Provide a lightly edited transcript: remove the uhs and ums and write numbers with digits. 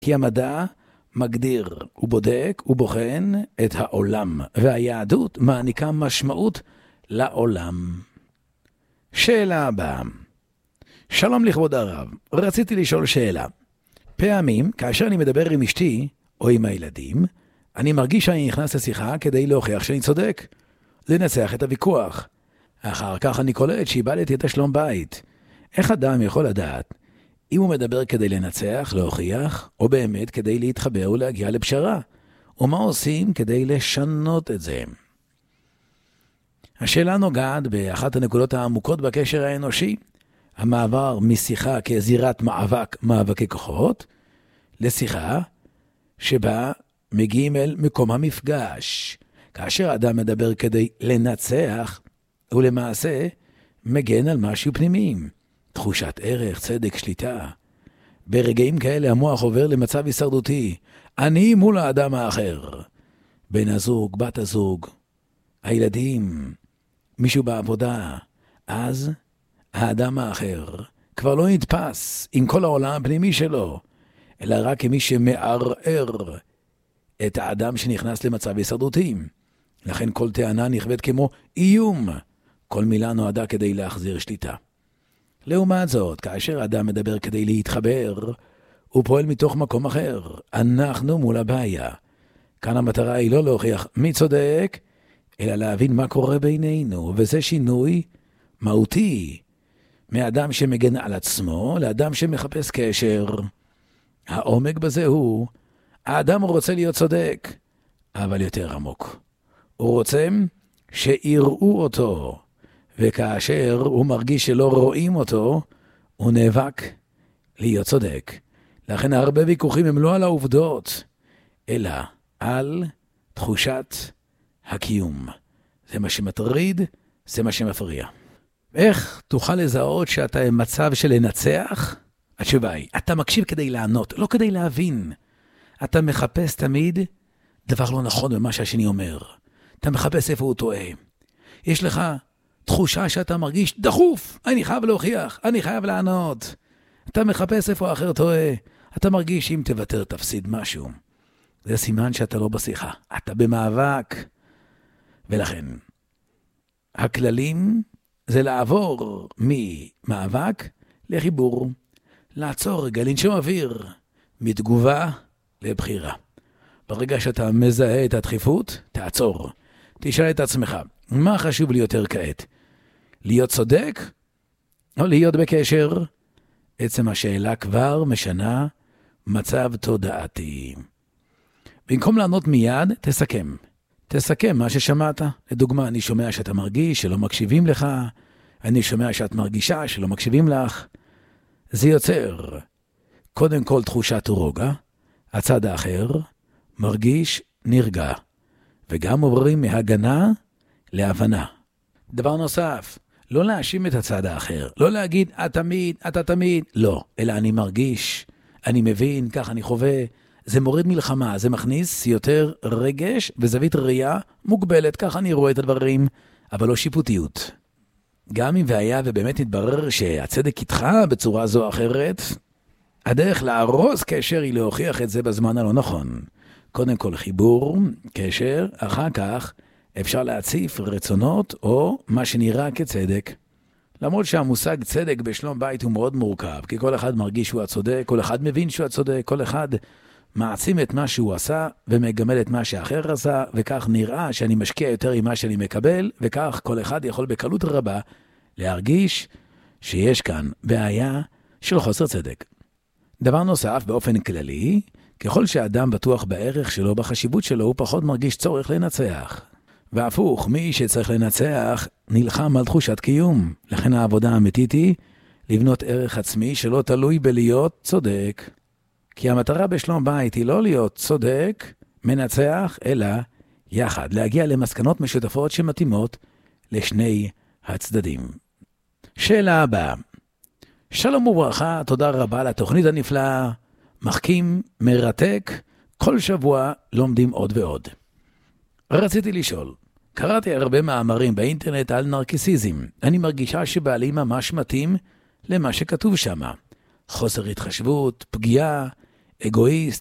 כי המדע מגדיר ובודק ובוחן את העולם, והיהדות מעניקה משמעות לעולם. שאלה הבאה. שלום לכבוד הרב, רציתי לשאול שאלה. פעמים, כאשר אני מדבר עם אשתי או עם הילדים, אני מרגיש שאני נכנס לשיחה כדי להוכיח שאני צודק, לנצח את הוויכוח. אחר כך אני קולט שאיבדתי את השלום בית. איך אדם יכול לדעת אם הוא מדבר כדי לנצח, להוכיח, או באמת כדי להתחבר ולהגיע לפשרה? ומה עושים כדי לשנות את זה? השאלה נוגעת באחת הנקודות העמוקות בקשר האנושי, המעבר משיחה כזירת מאבקי כוחות, לשיחה שבה מגיעים אל מקום המפגש. כאשר אדם מדבר כדי לנצח, הוא למעשה מגן על משהו פנימי, תחושת ערך, צדק, שליטה. ברגעים כאלה המוח עובר למצב הישרדותי, אני מול האדם האחר. בן הזוג, בת הזוג, הילדים, מישהו בעבודה. אז האדם האחר כבר לא נתפס עם כל העולם הפנימי שלו, אלא רק כמי שמערער את האדם שנכנס למצב הישרדותי. לכן כל טענה נכבדת כמו איום. כל מילה נועדה כדי להחזיר שליטה. לעומת זאת, כאשר האדם מדבר כדי להתחבר, הוא פועל מתוך מקום אחר. אנחנו מול הבעיה. כאן המטרה היא לא להוכיח מי צודק, אלא להבין מה קורה בינינו, וזה שינוי מהותי. מאדם שמגן על עצמו לאדם שמחפש קשר. העומק בזה הוא, האדם רוצה להיות צודק, אבל יותר עמוק. הוא רוצה שיראו אותו, וכאשר הוא מרגיש שלא רואים אותו, הוא נאבק להיות צודק. לכן הרבה ויכוחים הם לא על העובדות, אלא על תחושת הקיום. זה מה שמטריד, זה מה שמפריע. איך תוכל לזהות שאתה במצב של לנצח? התשובה היא, אתה מקשיב כדי לענות, לא כדי להבין. אתה מחפש תמיד דבר לא נכון במה שהשני אומר. אתה מחפש איפה הוא טועה. יש לך תחושה שאתה מרגיש דחוף, אני חייב להוכיח, אני חייב לענות. אתה מחפש איפה האחר טועה. אתה מרגיש שאם תוותר תפסיד משהו. זה סימן שאתה לא בשיחה, אתה במאבק. ולכן, הכללים זה לעבור ממאבק לחיבור. לעצור רגע, לנשום אוויר, מתגובה לבחירה. ברגע שאתה מזהה את הדחיפות, תעצור. תשאל את עצמך, מה חשוב לי יותר כעת? להיות צודק או להיות בקשר? עצם השאלה כבר משנה מצב תודעתי. במקום לענות מיד, תסכם. תסכם מה ששמעת. לדוגמה, אני שומע שאתה מרגיש שלא מקשיבים לך, אני שומע שאת מרגישה שלא מקשיבים לך. זה יוצר קודם כל תחושת רוגע, הצד האחר מרגיש נרגע, וגם עוברים מהגנה להבנה. דבר נוסף, לא להאשים את הצד האחר, לא להגיד אתה תמיד, לא, אלא אני מרגיש, אני מבין, כך אני חווה. זה מוריד מלחמה, זה מכניס יותר רגש וזווית ראייה מוגבלת, כך אני רואה את הדברים, אבל לא שיפוטיות. גם אם והיה ובאמת התברר שהצדק איתך בצורה זו או אחרת, הדרך להרוס קשר היא להוכיח את זה בזמן הלא נכון. קודם כל חיבור, קשר, אחר כך אפשר להציף רצונות או מה שנראה כצדק. למרות שהמושג צדק בשלום בית הוא מאוד מורכב, כי כל אחד מרגיש שהוא הצודק, כל אחד מבין שהוא הצודק, כל אחד מעצים את מה שהוא עשה ומגמל את מה שאחר עשה, וכך נראה שאני משקיע יותר עם מה שאני מקבל, וכך כל אחד יכול בקלות רבה להרגיש שיש כאן בעיה של חוסר צדק. דבר נוסף, באופן כללי, ככל שאדם בטוח בערך שלו, בחשיבות שלו, הוא פחות מרגיש צורך לנצח. והפוך, מי שצריך לנצח נלחם על תחושת קיום. לכן העבודה האמיתית היא לבנות ערך עצמי שלא תלוי בלהיות צודק. כי המטרה בשלום בית היא לא להיות צודק, מנצח, אלא יחד להגיע למסקנות משותפות שמתאימות לשני הצדדים. שאלה הבאה. שלום וברכה, תודה רבה לתוכנית הנפלאה, מחכים, מרתק, כל שבוע לומדים עוד ועוד. רציתי לשאול, קראתי הרבה מאמרים באינטרנט על נרקיסיזם, אני מרגישה שבעלי ממש מתאים למה שכתוב שם. חוסר התחשבות, פגיעה, אגואיסט,